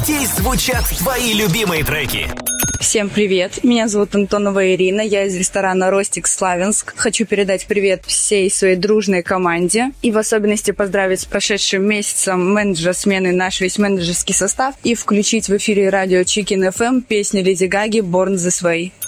Здесь звучат твои любимые треки. Всем привет, меня зовут Антонова Ирина, я из ресторана «Ростик» Славянск. Хочу передать привет всей своей дружной команде и в особенности поздравить с прошедшим месяцем менеджера смены наш весь менеджерский состав и включить в эфире радио Chicken FM песню Леди Гаги «Born This Way».